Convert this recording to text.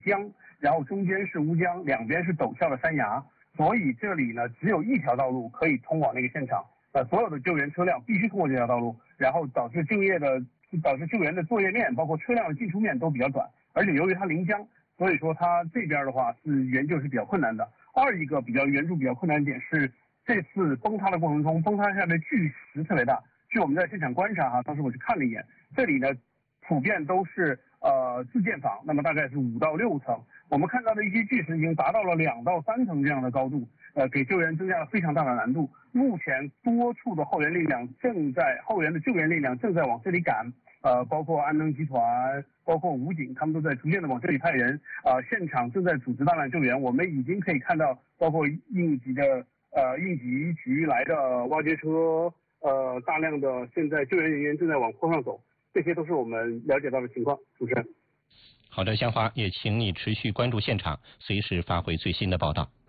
江，然后中间是乌江，两边是陡峭的山崖，所以这里呢只有一条道路可以通往那个现场。所有的救援车辆必须通过这条道路，然后导致救援的作业面，包括车辆的进出面都比较短，而且由于它临江，所以说它这边的话是援救是比较困难的。二一个援助比较困难的点是，这次崩塌的过程中，崩塌下的巨石特别大。据我们在现场观察当时我去看了一眼，这里呢普遍都是自建房，那么大概是5到6层。我们看到的一些巨石已经达到了2到3层这样的高度，给救援增加了非常大的难度。目前多处的后援的救援力量正在往这里赶，包括安能集团，包括武警，他们都在逐渐的往这里派人，现场正在组织大量救援。我们已经可以看到，包括应急局来的挖掘车，大量的现在救援人员正在往坡上走，这些都是我们了解到的情况。主持人。 好的，香华，也请你持续关注现场，随时发回最新的报道。